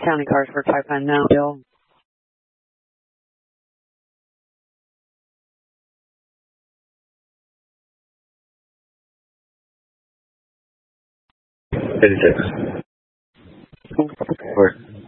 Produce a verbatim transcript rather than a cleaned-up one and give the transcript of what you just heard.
County cars for type one now, Bill. eighty-six. Over.